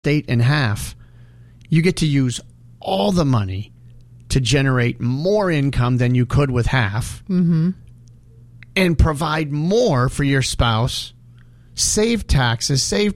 estate in half, you get to use all the money to generate more income than you could with half, and provide more for your spouse, save taxes, save